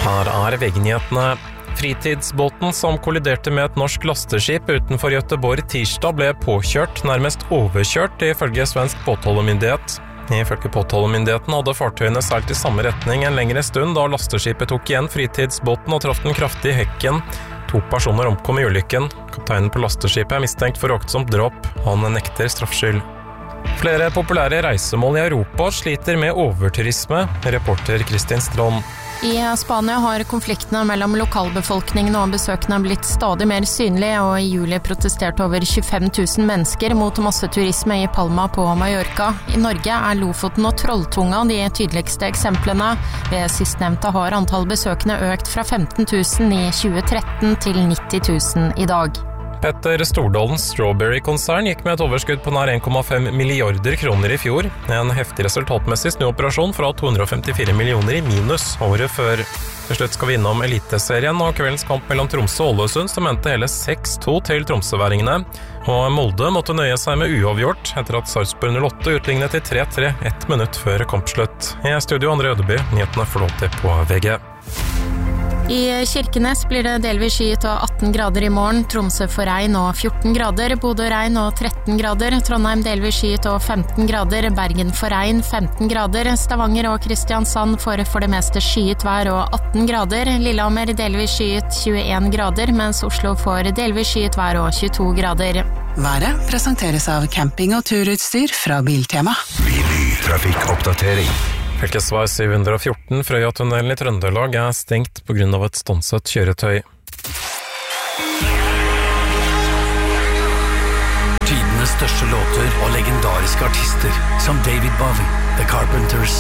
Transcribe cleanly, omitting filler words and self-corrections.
Her VG-nyhetene. Fritidsbåten som kolliderte med et norsk lasteskip utenfor Göteborg tirsdag ble påkjørt, nærmest overkjørt, ifølge svensk påtalemyndighet. Ifølge påtalemyndigheten hadde fartøyene seilt i samme retning en lengre stund da lasteskipet tok igjen fritidsbåten og traff den kraftig i hekken. 2 personer omkom i ulykken. Kapteinen på lasteskipet er mistenkt for aktsomt drap. Han nekter straffskyld. Flere populære reisemål i Europa sliter med overturisme, reporter Kristin Strand. I Spania har konfliktene mellom lokalbefolkningen og besøkende blitt stadig mer synlige, og i juli protesterte over 25 000 mennesker mot masseturisme i Palma på Mallorca. I Norge er Lofoten og Trolltunga de tydeligste eksemplene. Ved sistnevnte har antall besøkende økt fra 15 000 i 2013 til 90 000 i dag. Petter Stordalens Strawberry-konsern gikk med et overskudd på nær 1,5 milliarder kroner i fjor. En heftig resultatmessig snuoperasjon fra 254 millioner i minus året før. Til slutt skal vi innom Eliteserien og kveldens kamp mellom Tromsø og Ålesund, som endte hele 6-2 til tromsøværingene. Og Molde måtte nøye seg med uavgjort etter at Sarpsborg 08 utlignet til 3-3 1 minutt før kampslutt. I studio André Ødeby, nyhetene får lov til på VG. I Kirkenes blir det delvis skyet og 18 grader i morgen, Tromsø får regn og 14 grader, Bodø regn og 13 grader, Trondheim delvis skyet og 15 grader, Bergen får regn 15 grader, Stavanger og Kristiansand får for det meste skyet vær og 18 grader, Lillehammer delvis skyet 21 grader, mens Oslo får delvis skyet vær og 22 grader. Været presenteres av camping- og turutstyr fra Biltema. Trafikkoppdatering. Fylkesvei 714 Frøyatunnelen i Trøndelag er stengt på grunn av et stanset kjøretøy. Tidenes største låter og legendariske artister som David Bowie, The Carpenters,